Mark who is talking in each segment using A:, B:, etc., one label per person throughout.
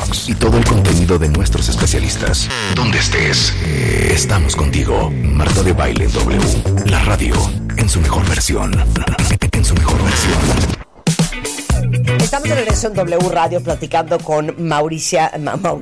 A: blogs y todo el contenido de nuestros especialistas. Donde estés, estamos contigo. Marta de Baile W, la radio en su mejor versión. En su mejor versión.
B: Estamos de regreso en W Radio platicando con Mauricia,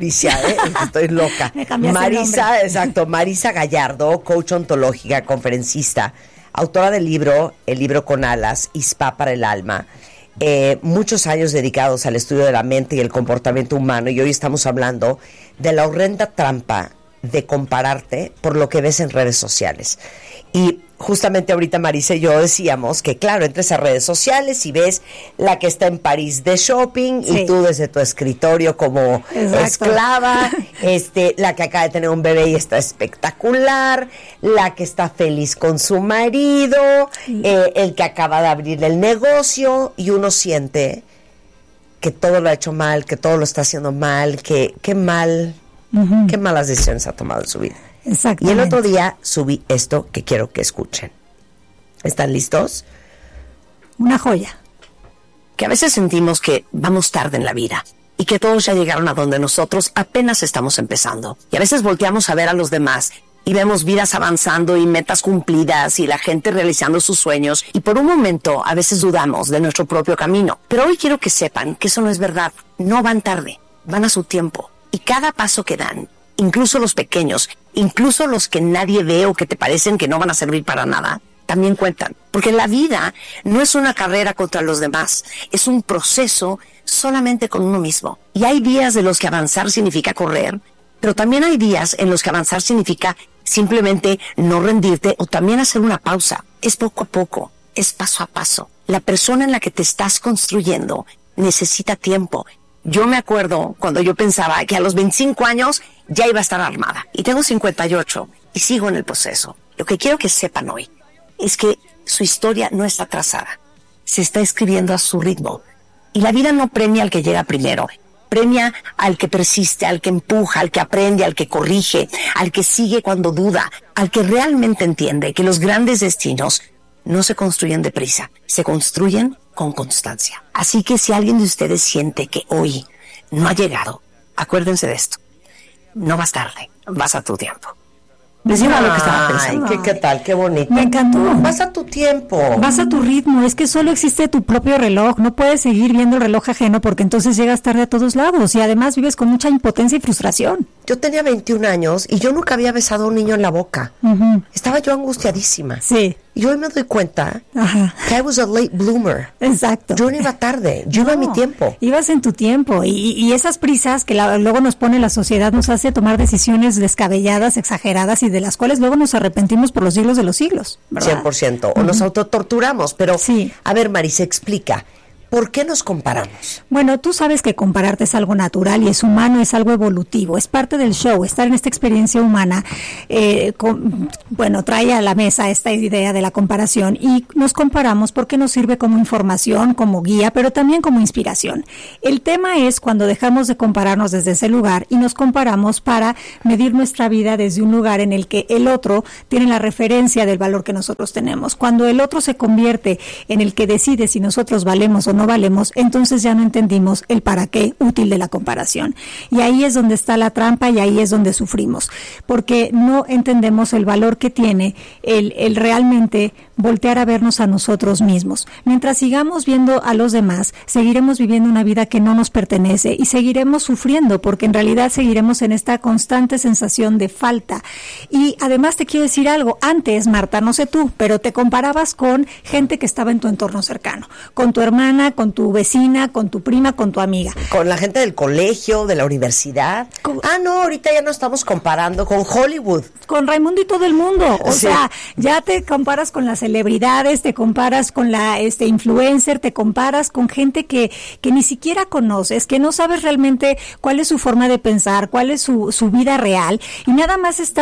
B: estoy loca. Marisa, exacto, Marisa Gallardo, coach ontológica, conferencista, autora del libro El libro con alas, ISPA para el alma. Muchos años dedicados al estudio de la mente y el comportamiento humano, y hoy estamos hablando de la horrenda trampa de compararte por lo que ves en redes sociales. Y justamente ahorita Marisa y yo decíamos que claro, entres a redes sociales y ves la que está en París de shopping, sí, y tú desde tu escritorio como esclava, la que acaba de tener un bebé y está espectacular, la que está feliz con su marido, el que acaba de abrir el negocio, y uno siente que todo lo ha hecho mal, que todo lo está haciendo mal, que qué malas decisiones ha tomado en su vida. Y el otro día subí esto que quiero que escuchen. ¿Están listos?
C: Una joya.
D: Que a veces sentimos que vamos tarde en la vida y que todos ya llegaron a donde nosotros apenas estamos empezando. Y a veces volteamos a ver a los demás y vemos vidas avanzando y metas cumplidas y la gente realizando sus sueños, y por un momento a veces dudamos de nuestro propio camino. Pero hoy quiero que sepan que eso no es verdad. No van tarde, van a su tiempo. Y cada paso que dan, incluso los pequeños, incluso los que nadie ve o que te parecen que no van a servir para nada, también cuentan. Porque la vida no es una carrera contra los demás, es un proceso solamente con uno mismo. Y hay días de los que avanzar significa correr, pero también hay días en los que avanzar significa simplemente no rendirte o también hacer una pausa. Es poco a poco, es paso a paso. La persona en la que te estás construyendo necesita tiempo. Yo me acuerdo cuando yo pensaba que a los 25 años ya iba a estar armada. Y tengo 58 y sigo en el proceso. Lo que quiero que sepan hoy es que su historia no está trazada. Se está escribiendo a su ritmo. Y la vida no premia al que llega primero. Premia al que persiste, al que empuja, al que aprende, al que corrige, al que sigue cuando duda, al que realmente entiende que los grandes destinos no se construyen deprisa, se construyen con constancia. Así que si alguien de ustedes siente que hoy no ha llegado, acuérdense de esto. No vas tarde, vas a tu tiempo.
B: Les digo lo que estaba pensando. ¿Qué tal? Qué bonito.
C: Me encantó.
B: Vas a tu tiempo.
C: Vas a tu ritmo. Es que solo existe tu propio reloj. No puedes seguir viendo el reloj ajeno porque entonces llegas tarde a todos lados y además vives con mucha impotencia y frustración.
B: Yo tenía 21 años y yo nunca había besado a un niño en la boca. Uh-huh. Estaba yo angustiadísima.
C: Sí.
B: Y hoy me doy cuenta que I was a late bloomer.
C: Exacto.
B: Yo no iba tarde, yo iba a mi tiempo.
C: Ibas en tu tiempo. Y esas prisas que luego nos pone la sociedad nos hace tomar decisiones descabelladas, exageradas y de las cuales luego nos arrepentimos por los siglos de los siglos, ¿verdad?
B: 100%. O nos autotorturamos. Pero, sí. A ver, Marisa, explica. ¿Por qué nos comparamos?
C: Bueno, tú sabes que compararte es algo natural y es humano, es algo evolutivo, es parte del show, estar en esta experiencia humana, trae a la mesa esta idea de la comparación y nos comparamos porque nos sirve como información, como guía, pero también como inspiración. El tema es cuando dejamos de compararnos desde ese lugar y nos comparamos para medir nuestra vida desde un lugar en el que el otro tiene la referencia del valor que nosotros tenemos. Cuando el otro se convierte en el que decide si nosotros valemos o no valemos, entonces ya no entendimos el para qué útil de la comparación. Y ahí es donde está la trampa y ahí es donde sufrimos, porque no entendemos el valor que tiene el realmente voltear a vernos a nosotros mismos. Mientras sigamos viendo a los demás, seguiremos viviendo una vida que no nos pertenece y seguiremos sufriendo, porque en realidad seguiremos en esta constante sensación de falta. Y además te quiero decir algo, antes, Marta, no sé tú, pero te comparabas con gente que estaba en tu entorno cercano, con tu hermana, con tu vecina, con tu prima, con tu amiga.
B: Con la gente del colegio, de la universidad. No, ahorita ya no estamos comparando con Hollywood.
C: Con Raimundo y todo el mundo. O sea, ya te comparas con las celebridades, te comparas con la influencer, te comparas con gente que ni siquiera conoces, que no sabes realmente cuál es su forma de pensar, cuál es su vida real, y nada más estás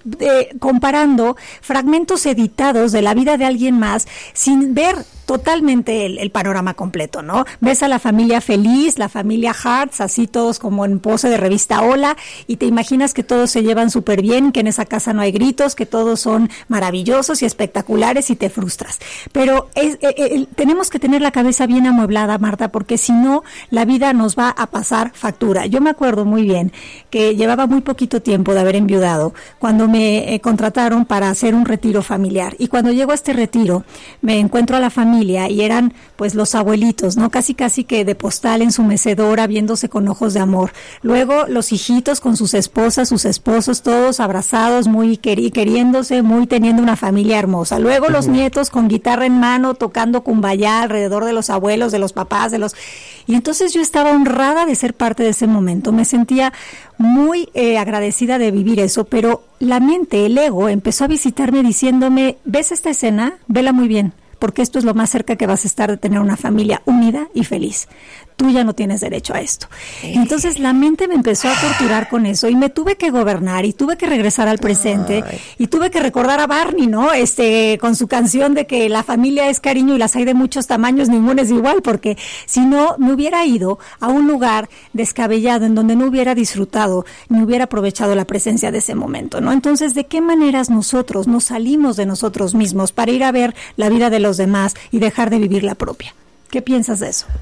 C: comparando fragmentos editados de la vida de alguien más sin ver totalmente el panorama completo, ¿no? Ves a la familia feliz, la familia Hearts, así todos como en pose de revista Hola, y te imaginas que todos se llevan súper bien, que en esa casa no hay gritos, que todos son maravillosos y espectaculares, y te frustras. Pero tenemos que tener la cabeza bien amueblada, Marta, porque si no, la vida nos va a pasar factura. Yo me acuerdo muy bien que llevaba muy poquito tiempo de haber enviudado cuando me contrataron para hacer un retiro familiar, y cuando llego a este retiro me encuentro a la familia y eran pues los abuelitos, ¿no? Casi que de postal en su mecedora, viéndose con ojos de amor. Luego los hijitos con sus esposas, sus esposos, todos abrazados, muy queriéndose, muy teniendo una familia hermosa. Luego los nietos con guitarra en mano, tocando cumbayá alrededor de los abuelos, de los papás, y entonces yo estaba honrada de ser parte de ese momento. Me sentía muy agradecida de vivir eso, pero la mente, el ego, empezó a visitarme diciéndome, ¿ves esta escena? Vela muy bien, porque esto es lo más cerca que vas a estar de tener una familia unida y feliz. Tú ya no tienes derecho a esto. Entonces la mente me empezó a torturar con eso y me tuve que gobernar y tuve que regresar al presente y tuve que recordar a Barney, ¿no? Con su canción de que la familia es cariño y las hay de muchos tamaños, ninguna es igual, porque si no, me hubiera ido a un lugar descabellado en donde no hubiera disfrutado ni hubiera aprovechado la presencia de ese momento, ¿no? Entonces, ¿de qué maneras nosotros nos salimos de nosotros mismos para ir a ver la vida de los demás y dejar de vivir la propia? ¿Qué piensas de eso?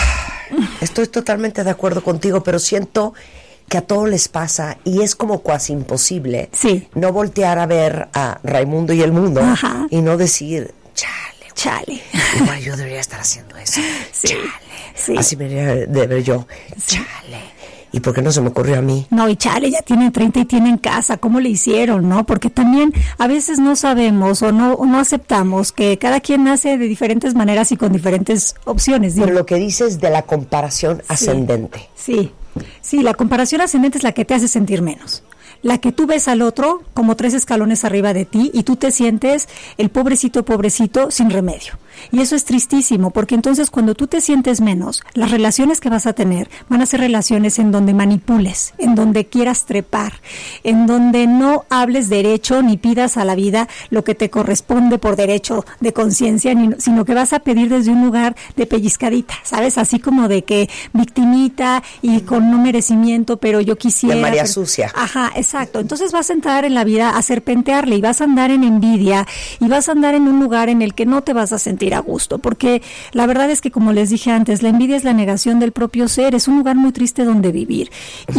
B: Estoy totalmente de acuerdo contigo, pero siento que a todos les pasa y es como cuasi imposible no voltear a ver a Raimundo y el mundo y no decir, chale. Igual yo debería estar haciendo eso. Chale. Así me debería de ver yo. Chale. ¿Y por qué no se me ocurrió a mí?
C: No, y chale, ya tienen 30 y tienen casa, ¿cómo le hicieron, no? Porque también a veces no sabemos o no aceptamos que cada quien nace de diferentes maneras y con diferentes opciones.
B: Pero lo que dices de la comparación ascendente.
C: Sí, la comparación ascendente es la que te hace sentir menos. La que tú ves al otro como 3 escalones arriba de ti y tú te sientes el pobrecito sin remedio. Y eso es tristísimo, porque entonces cuando tú te sientes menos, las relaciones que vas a tener van a ser relaciones en donde manipules, en donde quieras trepar, en donde no hables derecho ni pidas a la vida lo que te corresponde por derecho de conciencia, sino que vas a pedir desde un lugar de pellizcadita, ¿sabes? Así como de que victimita y con no merecimiento, pero yo quisiera...
B: De María Sucia.
C: Ajá, exacto. Entonces vas a entrar en la vida a serpentearle y vas a andar en envidia y vas a andar en un lugar en el que no te vas a sentir a gusto, porque la verdad es que, como les dije antes, la envidia es la negación del propio ser, es un lugar muy triste donde vivir,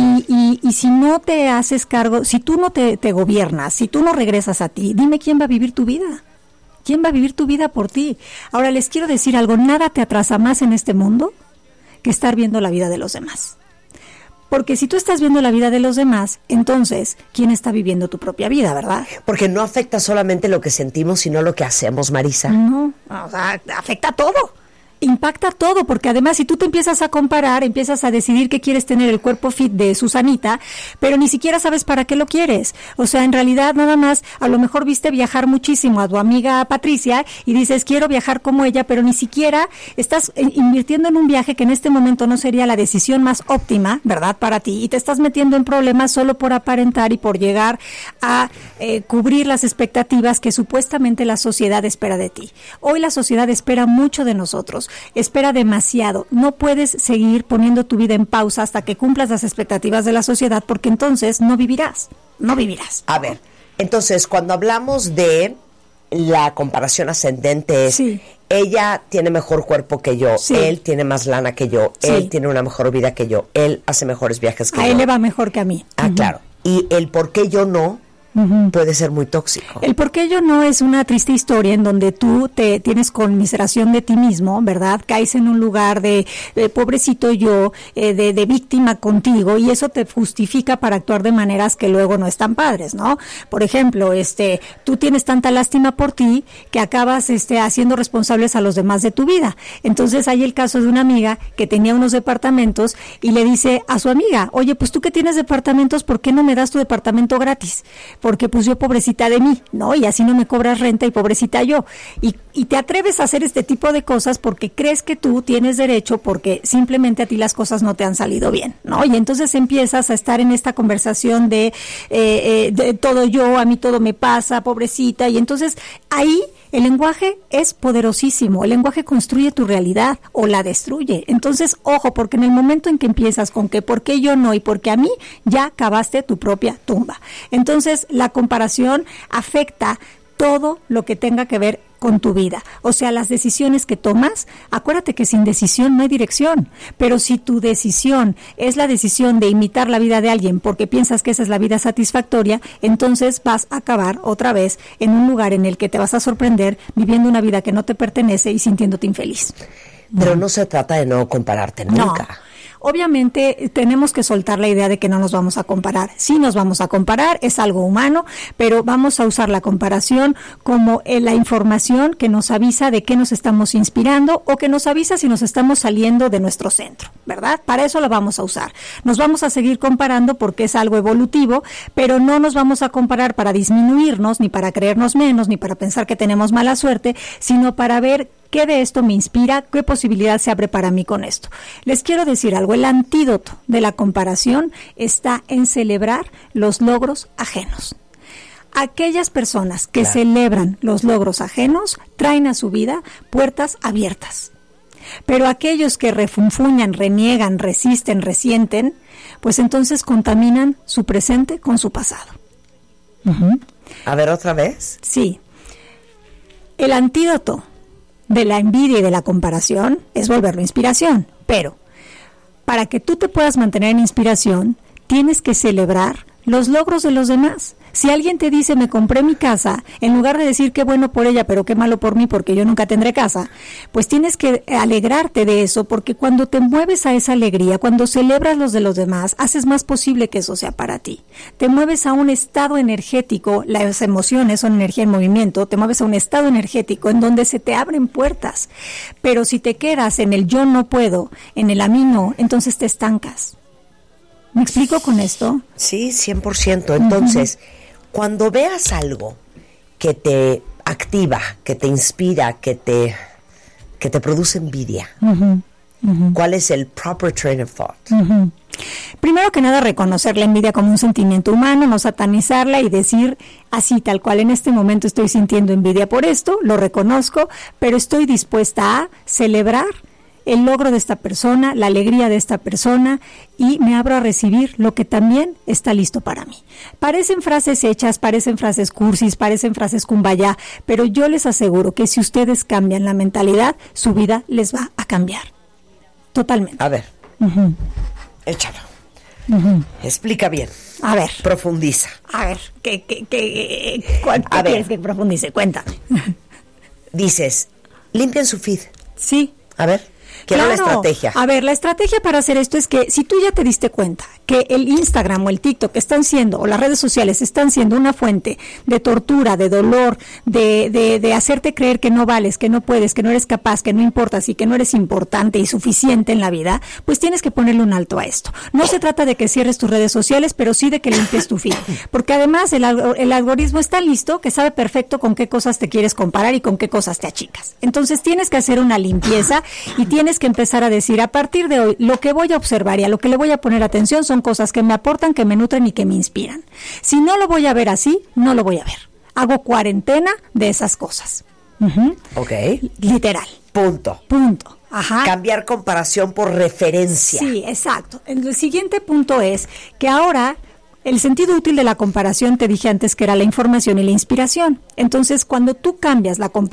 C: y si no te haces cargo, si tú no te gobiernas, si tú no regresas a ti, dime quién va a vivir tu vida. ¿Quién va a vivir tu vida por ti? Ahora les quiero decir algo, nada te atrasa más en este mundo que estar viendo la vida de los demás. Porque si tú estás viendo la vida de los demás, entonces, ¿quién está viviendo tu propia vida, verdad?
B: Porque no afecta solamente lo que sentimos, sino lo que hacemos, Marisa.
C: No, o sea, afecta todo. Impacta todo, porque además si tú te empiezas a comparar, empiezas a decidir que quieres tener el cuerpo fit de Susanita, pero ni siquiera sabes para qué lo quieres. O sea, en realidad nada más, a lo mejor viste viajar muchísimo a tu amiga Patricia y dices, quiero viajar como ella, pero ni siquiera estás invirtiendo en un viaje que en este momento no sería la decisión más óptima, ¿verdad?, para ti, y te estás metiendo en problemas solo por aparentar y por llegar a cubrir las expectativas que supuestamente la sociedad espera de ti. Hoy la sociedad espera mucho de nosotros. Espera demasiado. No puedes seguir poniendo tu vida en pausa hasta que cumplas las expectativas de la sociedad, porque entonces no vivirás.
B: A ver, entonces cuando hablamos de la comparación ascendente es ella tiene mejor cuerpo que yo, él tiene más lana que yo, él tiene una mejor vida que yo, él hace mejores viajes que yo.
C: A él le va mejor que a mí.
B: Claro. Y el por qué yo no puede ser muy tóxico.
C: El por qué yo no es una triste historia en donde tú te tienes conmiseración de ti mismo, ¿verdad? Caes en un lugar de pobrecito yo, de víctima contigo, y eso te justifica para actuar de maneras que luego no están padres, ¿no? Por ejemplo, tú tienes tanta lástima por ti que acabas haciendo responsables a los demás de tu vida. Entonces hay el caso de una amiga que tenía unos departamentos y le dice a su amiga, oye, pues tú que tienes departamentos, ¿por qué no me das tu departamento gratis? porque pues yo pobrecita de mí, ¿no? Y así no me cobras renta y pobrecita yo. Y te atreves a hacer este tipo de cosas porque crees que tú tienes derecho, porque simplemente a ti las cosas no te han salido bien, ¿no? Y entonces empiezas a estar en esta conversación de todo yo, a mí todo me pasa, pobrecita, y entonces ahí el lenguaje es poderosísimo, el lenguaje construye tu realidad o la destruye. Entonces, ojo, porque en el momento en que empiezas con que por qué yo no y por qué a mí, ya cavaste tu propia tumba. Entonces, la comparación afecta todo lo que tenga que ver con tu vida. O sea, las decisiones que tomas, acuérdate que sin decisión no hay dirección, pero si tu decisión es la decisión de imitar la vida de alguien porque piensas que esa es la vida satisfactoria, entonces vas a acabar otra vez en un lugar en el que te vas a sorprender viviendo una vida que no te pertenece y sintiéndote infeliz.
B: Pero no se trata de no compararte nunca.
C: No. Obviamente tenemos que soltar la idea de que no nos vamos a comparar. Sí nos vamos a comparar, es algo humano, pero vamos a usar la comparación como la información que nos avisa de qué nos estamos inspirando o que nos avisa si nos estamos saliendo de nuestro centro, ¿verdad? Para eso lo vamos a usar. Nos vamos a seguir comparando porque es algo evolutivo, pero no nos vamos a comparar para disminuirnos, ni para creernos menos, ni para pensar que tenemos mala suerte, sino para ver ¿qué de esto me inspira? ¿Qué posibilidad se abre para mí con esto? Les quiero decir algo, el antídoto de la comparación está en celebrar los logros ajenos. Aquellas personas que celebran los logros ajenos traen a su vida puertas abiertas. Pero aquellos que refunfuñan, reniegan, resisten, resienten, pues entonces contaminan su presente con su pasado.
B: A ver, ¿otra vez?
C: Sí. El antídoto de la envidia y de la comparación es volverlo inspiración, pero para que tú te puedas mantener en inspiración, tienes que celebrar los logros de los demás. Si alguien te dice, me compré mi casa, en lugar de decir qué bueno por ella, pero qué malo por mí porque yo nunca tendré casa, pues tienes que alegrarte de eso, porque cuando te mueves a esa alegría, cuando celebras los de los demás, haces más posible que eso sea para ti. Te mueves a un estado energético, las emociones son energía en movimiento, te mueves a un estado energético en donde se te abren puertas. Pero si te quedas en el yo no puedo, en el a mí no, entonces te estancas. ¿Me explico con esto?
B: Sí, 100%. Entonces, cuando veas algo que te activa, que te inspira, que te produce envidia, ¿cuál es el proper train of thought?
C: Primero que nada, reconocer la envidia como un sentimiento humano, no satanizarla y decir así tal cual, en este momento estoy sintiendo envidia por esto, lo reconozco, pero estoy dispuesta a celebrar el logro de esta persona, la alegría de esta persona, y me abro a recibir lo que también está listo para mí. Parecen frases hechas, parecen frases cursis, parecen frases kumbaya, pero yo les aseguro que si ustedes cambian la mentalidad, su vida les va a cambiar. Totalmente.
B: A ver, échalo. Explica bien.
C: A ver.
B: Profundiza.
C: A ver, ¿qué quieres que profundice? Cuéntame.
B: Dices, limpian su feed.
C: Sí.
B: A ver. Quiero la estrategia.
C: A ver, la estrategia para hacer esto es que si tú ya te diste cuenta que el Instagram o el TikTok están siendo, o las redes sociales están siendo una fuente de tortura, de dolor, de hacerte creer que no vales, que no puedes, que no eres capaz, que no importas y que no eres importante y suficiente en la vida, pues tienes que ponerle un alto a esto. No se trata de que cierres tus redes sociales, pero sí de que limpies tu feed. Porque además el algoritmo está listo, que sabe perfecto con qué cosas te quieres comparar y con qué cosas te achicas. Entonces tienes que hacer una limpieza y tienes que empezar a decir, a partir de hoy, lo que voy a observar y a lo que le voy a poner atención son cosas que me aportan, que me nutren y que me inspiran. Si no lo voy a ver así, no lo voy a ver. Hago cuarentena de esas cosas.
B: Ok.
C: Literal.
B: Punto.
C: Ajá.
B: Cambiar comparación por referencia.
C: Sí, exacto. El siguiente punto es que ahora el sentido útil de la comparación, te dije antes que era la información y la inspiración. Entonces, cuando tú cambias la comparación,